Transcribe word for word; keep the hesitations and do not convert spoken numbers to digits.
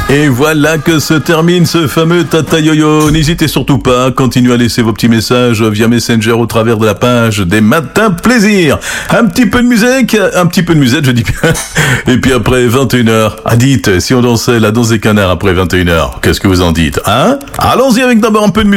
Et voilà que se termine ce fameux Tata Yo-Yo. N'hésitez surtout pas, continuez à laisser vos petits messages via Messenger au travers de la page des Matins Plaisir. Un petit peu de musique, un petit peu de musette, je dis bien. Et puis après vingt et une heures, ah dites, si on dansait la danse des canards après vingt et une heures, qu'est-ce que vous en dites, hein? Allons-y avec d'abord un peu de musique.